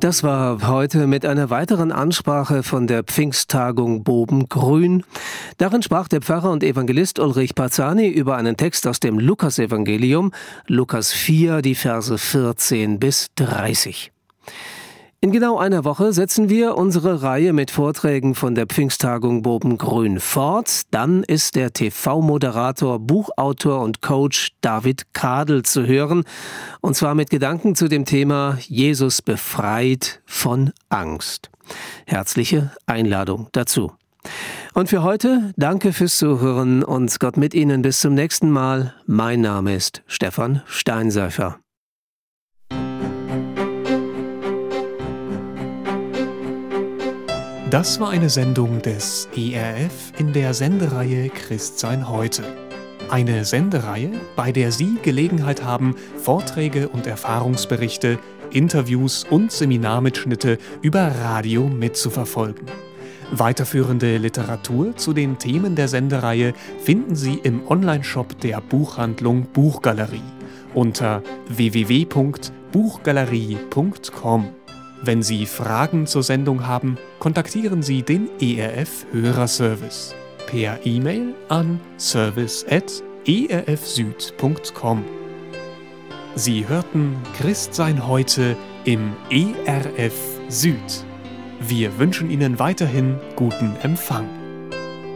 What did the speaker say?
Das war heute mit einer weiteren Ansprache von der Pfingsttagung Boben-Grün. Darin sprach der Pfarrer und Evangelist Ulrich Parzani über einen Text aus dem Lukasevangelium, Lukas 4, die Verse 14 bis 30. In genau einer Woche setzen wir unsere Reihe mit Vorträgen von der Pfingsttagung Boben-Grün fort. Dann ist der TV-Moderator, Buchautor und Coach David Kadel zu hören. Und zwar mit Gedanken zu dem Thema Jesus befreit von Angst. Herzliche Einladung dazu. Und für heute danke fürs Zuhören und Gott mit Ihnen bis zum nächsten Mal. Mein Name ist Stefan Steinseifer. Das war eine Sendung des ERF in der Sendereihe Christsein heute. Eine Sendereihe, bei der Sie Gelegenheit haben, Vorträge und Erfahrungsberichte, Interviews und Seminarmitschnitte über Radio mitzuverfolgen. Weiterführende Literatur zu den Themen der Sendereihe finden Sie im Onlineshop der Buchhandlung Buchgalerie unter www.buchgalerie.com. Wenn Sie Fragen zur Sendung haben, kontaktieren Sie den ERF Hörerservice per E-Mail an service@erfsüd.com. Sie hörten Christsein heute im ERF Süd. Wir wünschen Ihnen weiterhin guten Empfang.